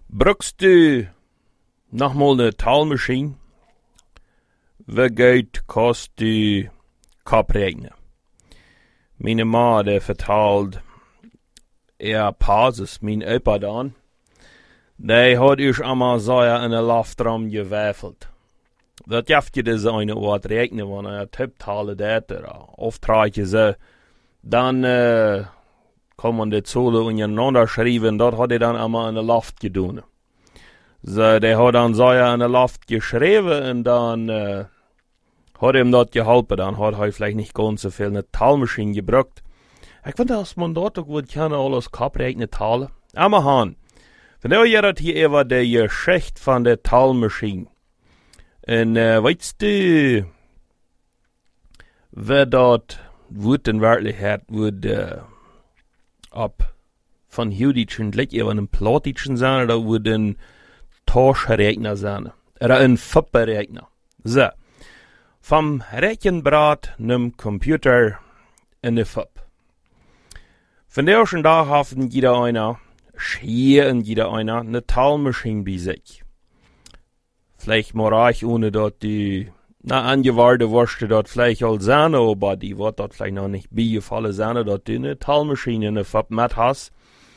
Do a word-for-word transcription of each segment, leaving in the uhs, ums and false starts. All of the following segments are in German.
Brukst du nochmal eine Talmaschine? Wie Geld kost du koprekenen? Meine Ma, der vertalt, er Pauses, mein Opa dann, der hat ich einmal so in der Loftraum gewerfelt. Das jaft je das eine Ort regnen, wenn er Tipptale dater, auftrage so, dann, äh, kann man die Zole untereinander schreiben, dort hat er dann einmal in der Luft getan. So, der hat dann so in der Luft geschrieben und dann, äh, hat ihm dort geholfen, dann hat er vielleicht nicht ganz so viel eine Talmaschine gebraucht. Ich finde, dass man dort auch gut kann, alles kaprechnen Tale. Aber han, von der Jahr hier war der Geschichte von der Talmaschine. Und, äh, weißt du, wer dort, wird in Wirklichkeit, wird, äh, ab von Judischen gleich eben einen Plotischen sein, oder wird ein Tauschrechner sein. Oder ein Fupperechner. So. Vom Rechenbrat nem Computer in der Fupp. Von der ersten Tag haben jeder einer, schier in jeder einer, eine Talmaschine bei sich. Vielleicht mal ich ohne dort die, na, angewahrte Wurste dort vielleicht all sein, aber die wird dort vielleicht noch nicht beigefallen sein, dort die eine Talmaschine in der Fupp mit hast.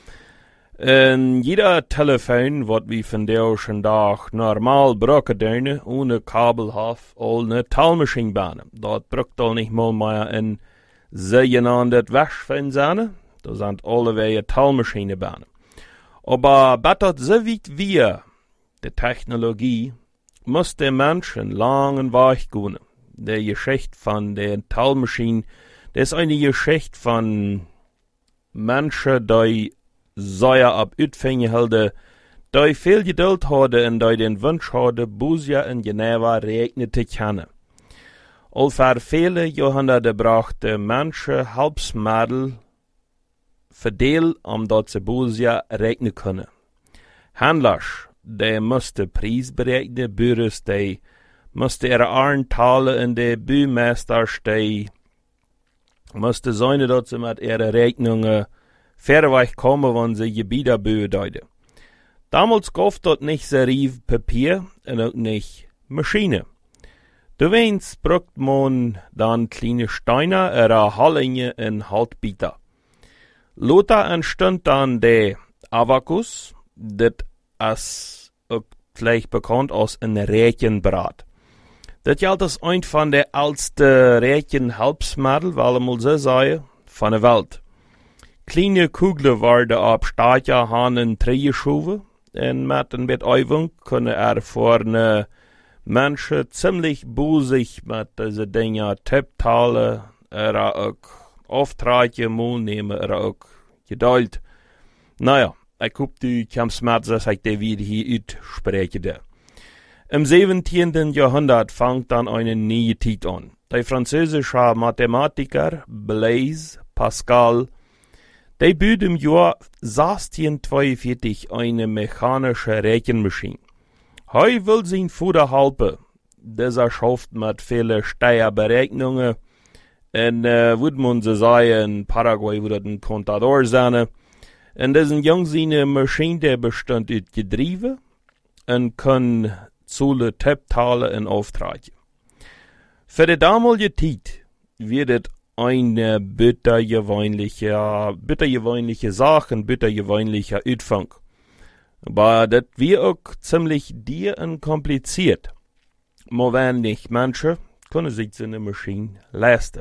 Und jeder Telefon, wat wie von der ersten Tag normal brauchen dürfen, ohne Kabel have, all eine Talmaschine bauen. Dort braucht all nicht mal mehr ein sogenanntes Waschfan sein. Da sind alle Wege Talmaschine bauen. Aber bettet so weit wir, die Technologie, muss der Mensch einen langen Weg gehen. Die Geschichte von der Talmaschine, das ist eine Geschichte von Menschen, die sehr ab Utfänge halten, die viel Geduld haben und die den Wunsch haben, Busia in Geneva regnen zu können. All für viele Jahrhunderte brachte Menschen Hilfsmittel verdeel, um dort zu Busia regnen können. Händlers, die mussten Preis berechnen, Büros, die mussten ihre Arn talen und die Bühmeisters, die mussten seine dort mit ihren Rechnungen Fairweg kommen, wenn sie Gebiete bedeuten. Damals gab dort nicht Serif Papier und auch nicht Maschine. Du weinst braucht man dann kleine Steine oder Hallinge in Haltbieter. Lothar entstand dann der Avakus, das ist auch vielleicht bekannt als ein Rechenbrat. Das gilt als ein von der ältesten Rechenhalbsmittel, weil man so sagen, von der Welt. Kleine Kugeln werden ab Staja Hahnen geschoben und mit ein bisschen Übung können erfahrene Menschen ziemlich busig mit diesen Dingen Tipptale oder auch Aufträge mal nehmen oder auch Geduld. Naja, ich hoffe, du kannst mit, dass ich dir wieder hier ausspreche. Im siebzehnten. Jahrhundert fängt dann eine neue Zeit an. Der französische Mathematiker Blaise Pascal, der baut im Jahr sechzehnhundertzweiundvierzig eine mechanische Rechenmaschine. Er will sein Vater helfen. Dieser schafft mit vielen Steuerberechnungen. Und, äh, würde man so sagen, in Paraguay würde ein Contador sein. Und diesen Jungen seine Maschine, der bestand aus Getriebe und kann Zule Tipptale in Auftrag. Für die damalige Zeit wird es eine bittergewöhnliche, bittergewöhnliche Sache, ein bittergewöhnlicher Utfang. Aber das wird auch ziemlich dir und kompliziert. Aber wenig Menschen können sich so eine Maschine leisten.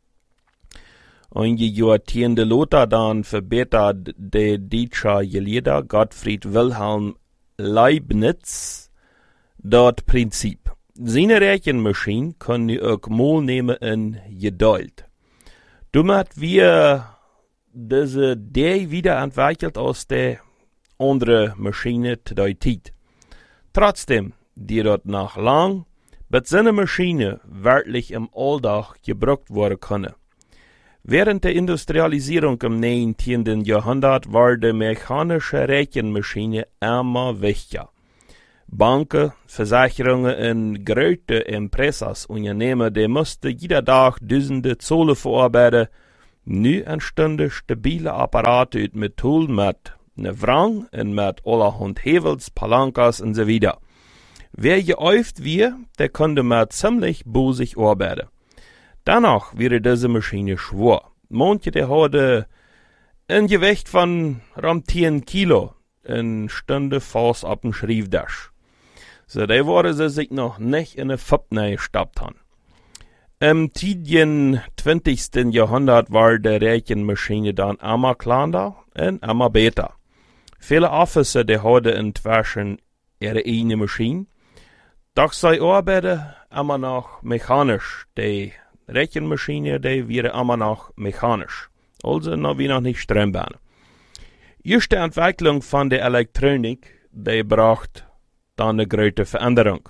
Einige Jahrzehnte Lothar dann verbessert der deutsche Gelehrte Gottfried Wilhelm Leibniz das Prinzip. Seine Rechenmaschine können auch mal nehmen in Geduld. Damit wir diese Idee wiederentwickelt aus der anderen Maschine zu der Zeit. Trotzdem, die dort nach lang, bis seine Maschine wirklich im Alltag gebraucht werden können. Während der Industrialisierung im neunzehnten. Jahrhundert war die mechanische Rechenmaschine immer wichtiger. Banken, Versicherungen und große Impressorsunternehmen, die mussten jeder Tag Dutzende Zolle verarbeiten. Nu entstanden stabile Apparate mit Metall mit ne wrang en met allerhand hevels, palankas en so wieder. Wer geäuft wir, der konnte mit ziemlich busig arbeiten. Danach wäre diese Maschine schwer. Manche, der hatte ein Gewicht von rund zehn Kilo und Stunde fast auf dem Schrifttisch. So, da wurde sie sich noch nicht in eine Fabne gestappt haben. Im tidigen zwanzigsten Jahrhundert war die Rechenmaschine dann immer kleiner und immer besser. Viele Officer, die hatten inzwischen ihre eigene Maschine. Doch sie arbeiten immer noch mechanisch. Die Rechenmaschine, die wäre immer noch mechanisch. Also noch wie noch nicht Strombahn. Erste Entwicklung von der Elektronik, die braucht dann eine große Veränderung.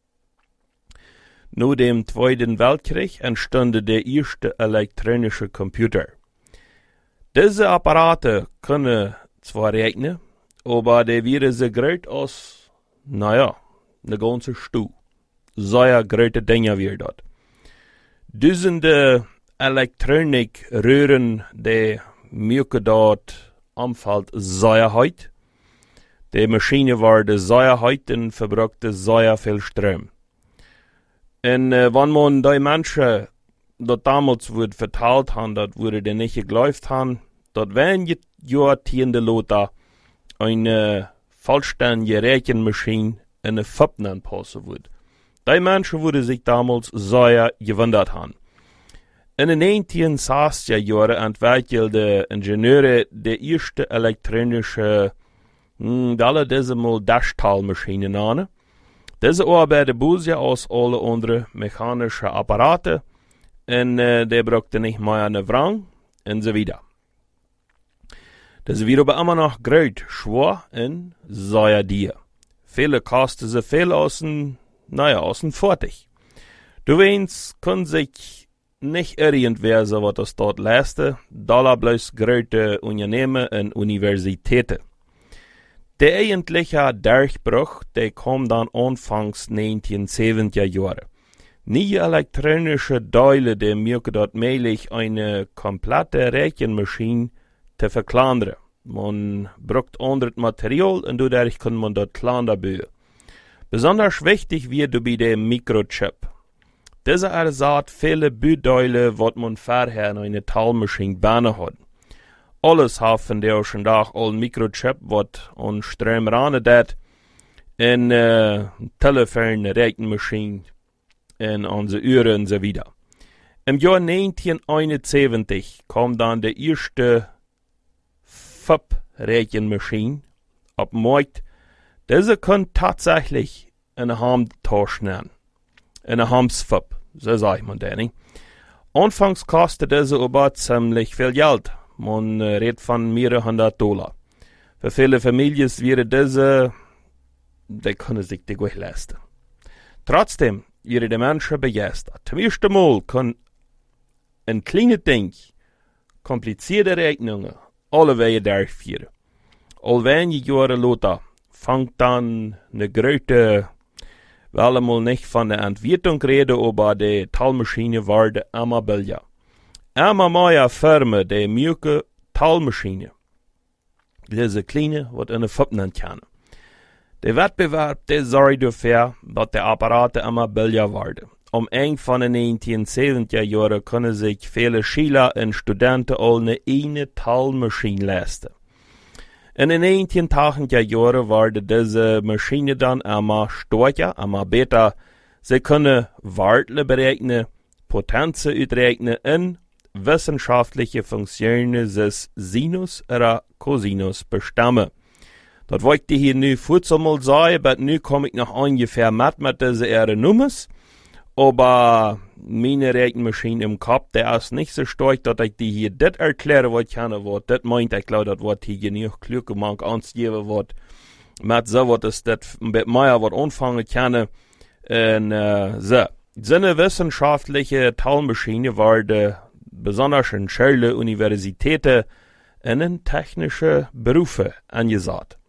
Nach dem Zweiten Weltkrieg entstand der erste elektronische Computer. Diese Apparate können zwar rechnen, aber die wären so groß als, naja, eine ganze Stuhl. Sehr große Dinge wie dort. Duizenden Elektronikröhren, die mirke dort anfällt, sehr heit. Die Maschine war de sehr heit und verbrauchte sehr viel Strom. Und äh, wenn man die Menschen dort damals wird verteilt haben, dort wurde die nicht geglaubt haben, dort wenn Jahrzehnte Lothar eine vollständige Rechenmaschine in eine Fabne anpassen wird. Die Menschen würden sich damals sehr gewundert haben. In den neunzehnhundertsechziger Jahren entwickelten Ingenieure die erste elektronische Decimal Daschtalmaschinen an. Diese arbeiten besser als alle anderen mechanischen Apparate und äh, die brauchten nicht mehr eine Wrang und so weiter. Das wird aber immer noch groß, schwer und sehr dir. Viele kosten sie viel aus dem, naja, aus dem fertig. Du weißt, kann sich nicht irgendwer so was das dort leisten, da bloß große Unternehmen und Universitäten. Der eigentliche Durchbruch, der kam dann anfangs neunzehnhundertsiebziger Jahre. Nie elektronische Teile, die mir dort möglich eine komplette Rechenmaschine zu verkleinern. Man braucht anderes Material und dadurch kann man dort kleiner bauen. Besonders wichtig wird dabei der Mikrochip. Dieser ersetzt viele Bauteile, was man vorher in einer Teilmaschine bauen hat. Alles haben der schon Tag ein Mikrochip, was an Strom ran dat, in äh, Telefon, Rechenmaschine, in unsere Uhren und so weiter. Im Jahr neunzehnhunderteinundsiebzig kam dann der erste Fab-Rechenmaschine auf den Markt. Diese kann tatsächlich eine Handtasche nennen. Eine Hamsfab, so sagt man das nicht. Anfangs kostet diese aber ziemlich viel Geld. Man äh, redet von mehreren hundert Dollar. Für viele Familien wäre diese, die können sich die gut leisten. Trotzdem wäre die Menschen begeistert. Zum ersten Mal kann ein kleines Ding komplizierte Rechnungen alle Wege durchführen. All wenige Jahre Lothar fängt dann eine große, weil mal nicht von der Entwicklung reden, aber die Teilmaschine wurde immer billiger. Immer mehr Firmen, die mürke Teilmaschine. Diese kleine, was eine Fabne kann. Der Wettbewerb, der sorgt dafür, dass die Apparate immer billiger werden. Am Ende von den neunzehnhundertsiebziger Jahren können sich viele Schüler und Studenten alle eine Teilmaschine leisten. In den neunzehnhundertachtziger Jahren wurde diese Maschine dann immer stärker, immer besser. Sie können Werte berechnen, Potenzen ausrechnen und wissenschaftliche Funktionen des Sinus oder Cosinus bestimmen. Das wollte ich hier nu vorzu mal sagen, aber nu komme ich noch ungefähr mit mit diese ihre Nummers. Aber meine Rechenmaschine im Kopf, der ist nicht so stark, dass ich die hier das erklären wollte, kann, was das meint, ich glaube, das wird hier genug klug gemacht, anzugeben, was mit so was ist, das mit mir was anfangen kann. Und, äh, so. So eine wissenschaftliche Teilmaschine war die besonders in Schule, Universitäten und in technische Berufe angesagt.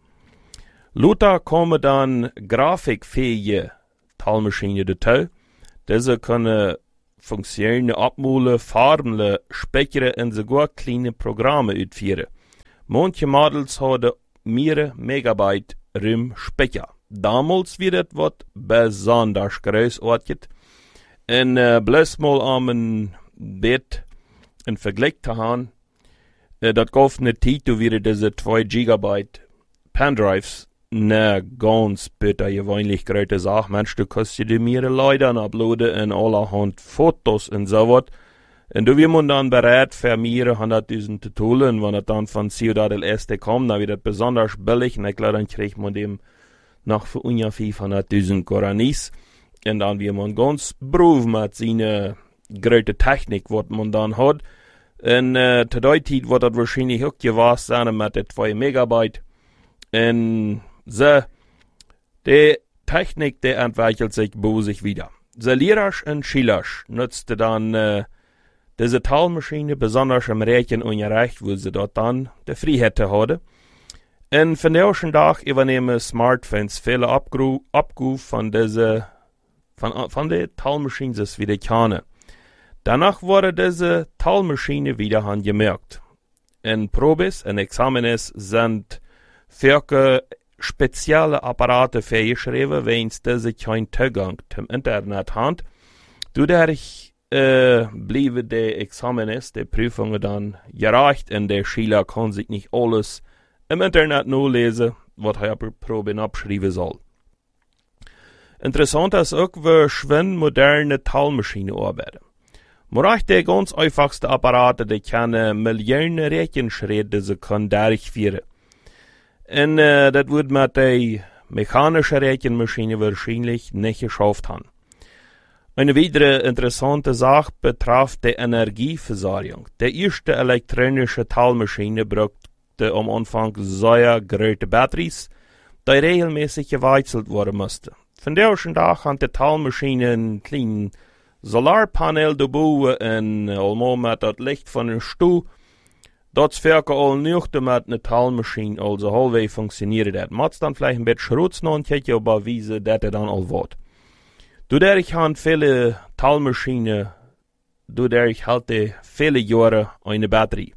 Lothar kommen dann grafikfähige Teilmaschinen dazu. Diese können Funktionen abmalen, Farben, Speichern und sogar kleine Programme ausführen. Manche Models haben mehrere Megabyte RAM Speicher. Damals wird das was besonders großartig. Und äh, bloß mal am ein Bett in Vergleich zu haben, äh, das gab eine Zeit, da wieder diese zwei Gigabyte Pendrives ne ganz bitter gewöhnlich große Sache. Mensch, du kannst dir mehrere Leute uploaden und allerhand Fotos und so was. Und du wirst man dann bereit für mehrere hunderttausend zu tun, wenn das dann von Ciudad del Este kommt, dann wird das besonders billig. Und ich glaube, dann kriegt man dem noch für ungefähr fünfhunderttausend Guaranis. Und dann wird man ganz brav mit seiner großen Technik, was man dann hat. Und äh, zu der Zeit wird das wahrscheinlich auch gewesen sein mit den zwei Megabyte. Und so, die Technik, die entwickelt sich bosig wieder. So Lehrers und Schüler nutzte dann äh, diese Talmaschine besonders im Rächen ungerecht, wo sie dort dann die Freiheit hatten. Und von der ersten Tag übernehmen Smartphones viele Abgruf von diese, von, von der Talmaschine, das wieder kennen. Danach wurde diese Talmaschine wieder angemerkt. In Probes und Examenes sind für spezielle Apparate vorgeschrieben, wenn diese keinen Zugang zum Internet haben. Dadurch äh, blieben die Examenes, die Prüfungen dann gereicht und der Schüler kann sich nicht alles im Internet nur lesen, was er per Proben abschreiben soll. Interessant ist auch, wie schwer moderne Talmaschinen arbeiten. Morach die ganz einfachste Apparate, die können Millionen Rechenschritte sie können durchführen. Und äh, das wird mit der mechanischen Rechenmaschine wahrscheinlich nicht geschafft haben. Eine weitere interessante Sache betrifft die Energieversorgung. Die erste elektronische Talmaschine brauchte am Anfang sehr große Batterien, die regelmäßig gewechselt werden mussten. Von der ersten Tag hat die Talmaschine einen kleinen Solarpanel dabei und allemaal mit das Licht von dem Stuhl. Das werken all nicht mit einer Talmaschine, also halbwegs funktioniert das. Macht dann vielleicht ein bisschen Schrotz noch ein Ketje, aber wie sie das dann all wird. Dadurch haben viele Talmaschinen, dadurch halten viele Jahre eine Batterie.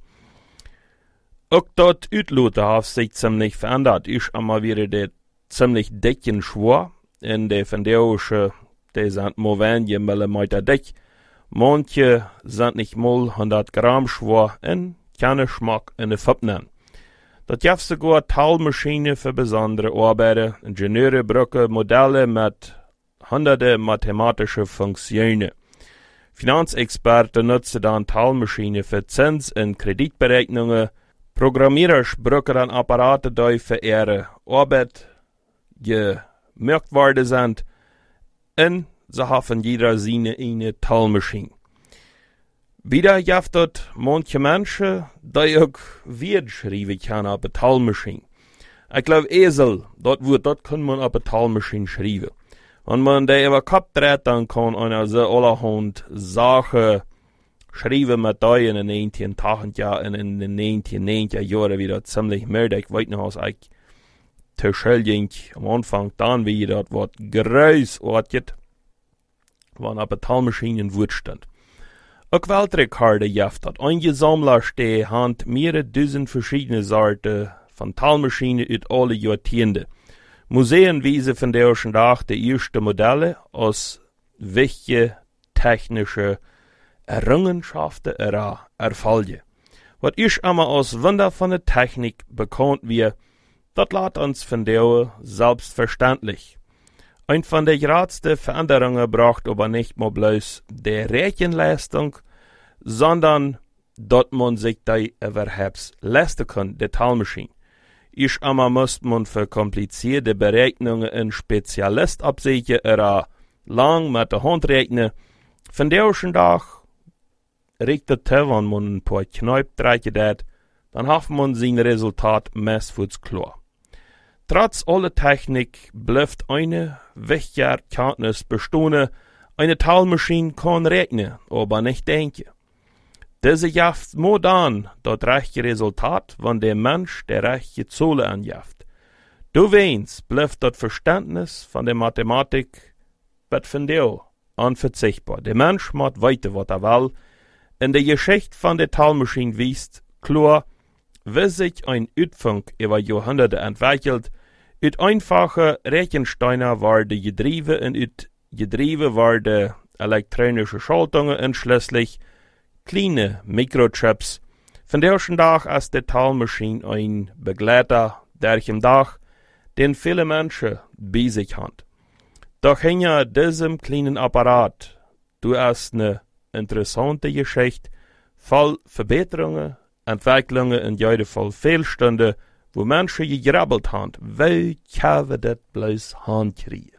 Auch das Utloten hat sich ziemlich verändert. Ich einmal wieder der ziemlich dicken Schwur, in der von der Osche, die sind mal wenige Millimeter dick. Manche sind nicht mal hundert Gramm schwer und keinen Geschmack in der Farbe. Das gibt sogar Talmaschinen für besondere Arbeiten. Ingenieure brauchen Modelle mit hunderte mathematische Funktionen. Finanzexperten nutzen dann Talmaschinen für Zins- und Kreditberechnungen. Programmierer brauchen dann Apparate, die für ihre Arbeit gemerkt worden sind. Und sie haben jeder seine eine Talmaschine. Wieder gibt es manche Menschen, die auch Wort schreiben können auf der Talmaschine. Ich glaube, Esel, das Wort, das kann man auf der Talmaschine schreiben. Wenn man die über den Kopf dreht, dann kann einer so allerhand Sachen schreiben mit die in den neunzehnhunderttausend Jahren und in den neunzehnhundertneunziger Jahren wieder ziemlich mehr. Ich weiß noch, als ich zur Schule ging, am Anfang dann, wie das Wort großartig, wann auf der Talmaschine ein Wort stand. Auch Weltrekorde gibt es. Einige Sammler die haben mehrere Dutzend verschiedene Sorten von Talmaschinen aus alle Jahrzehnte. Museen weisen von der ersten Tag die ersten Modelle aus wichtigen technischen Errungenschaften oder Erfolge. Was ich einmal als Wunder von der Technik bekannt wird, das lässt uns von der selbstverständlich. Ein von der größten Veränderungen braucht aber nicht mal bloß die Rechenleistung, sondern dass man sich die überhaupt leisten kann, die Talmaschine. Ich einmal muss man für komplizierte Berechnungen einen Spezialist absichern oder lang mit der Hand rechnen. Von der ersten Tag regt es, wenn man ein paar Knäupe dreht, dann hat man sein Resultat meistens klar. Trotz aller Technik bleibt eine wichtige Erkenntnis bestehen, eine Talmaschine kann rechnen, aber nicht denken. Diese gibt modern das rechte Resultat, wenn der Mensch der rechte Zahl angibt. Du weißt, bleibt das Verständnis von der Mathematik wird von dir unverzichtbar. Der Mensch macht weiter, was er will. In der Geschichte von der Talmaschine weist klar, wie sich ein Uitfunk über Jahrhunderte entwickelt. Uit einfache Rechensteiner werden Getriebe und uit Getriebe werden elektronische Schaltungen und schließlich kleine Mikrochips. Von der ersten Tag ist die Talmaschine ein Begleiter durch den Tag, den viele Menschen bei sich haben. Doch hinter diesem kleinen Apparat, du hast eine interessante Geschichte, voll Verbesserungen, Entwicklungen und jede Fall Fehlstände, wo Menschen gegrabbelt haben, wie können wir das bloß hinkriegen?